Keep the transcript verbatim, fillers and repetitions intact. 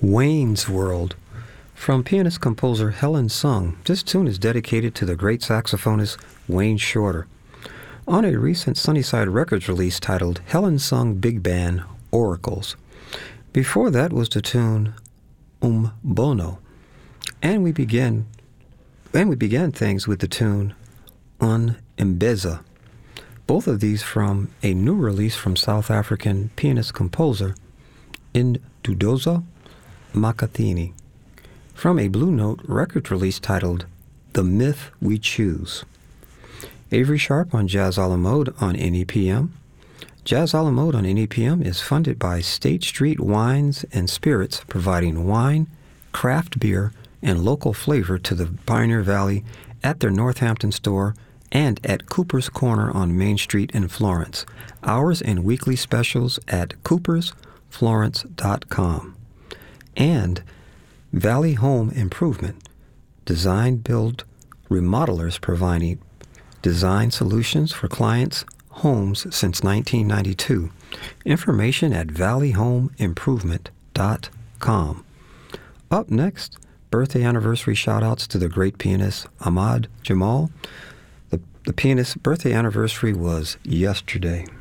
Wayne's World. From pianist-composer Helen Sung, this tune is dedicated to the great saxophonist Wayne Shorter. On a recent Sunnyside Records release titled Helen Sung Big Band Oracles. Before that was the tune Um Bono. And we began and we began things with the tune Un Mbeza. Both of these from a new release from South African pianist-composer Induduzo Makathini, from a Blue Note record release titled The Myth We Choose. Avery Sharp on Jazz a la Mode on N E P M. Jazz a la Mode on N E P M is funded by State Street Wines and Spirits, providing wine, craft beer, and local flavor to the Pioneer Valley at their Northampton store and at Cooper's Corner on Main Street in Florence. Hours and weekly specials at coopers florence dot com. And Valley Home Improvement, design, build, remodelers providing design solutions for clients' homes since nineteen ninety-two. Information at valley home improvement dot com. Up next, birthday anniversary shout-outs to the great pianist Ahmad Jamal. The, the pianist's birthday anniversary was yesterday.